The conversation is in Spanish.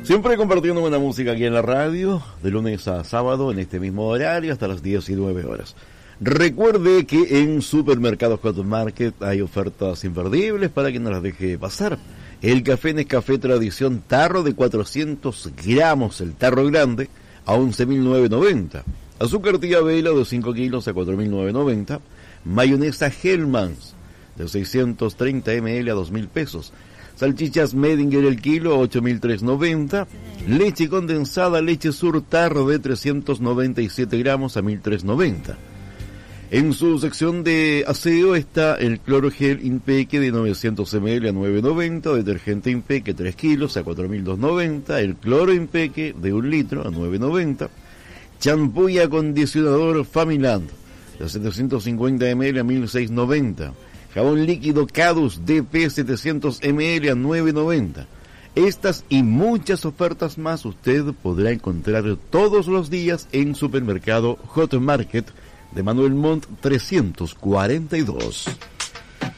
Siempre compartiendo buena música aquí en la radio, de lunes a sábado en este mismo horario hasta las 19 horas. Recuerde que en Supermercados Hot Market hay ofertas imperdibles para que no las deje pasar. El café Nescafé Tradición tarro de 400 gramos, el tarro grande, a 11.990. Azúcar tía Vela de 5 kilos a 4.990. Mayonesa Hellmann's de 630 ml a 2.000 pesos. Salchichas Medinger el kilo a 8.390. Leche condensada Leche Sur tarro de 397 gramos a 1.390. En su sección de aseo está el clorogel Impeque de 900 ml a 9.90, detergente Impeque 3 kilos a 4.290, el cloro Impeque de 1 litro a 9.90, champú y acondicionador Familand de 750 ml a 1.690, jabón líquido Cadus DP 700 ml a 9.90. Estas y muchas ofertas más usted podrá encontrar todos los días en Supermercado Hot Market de Manuel Montt 342.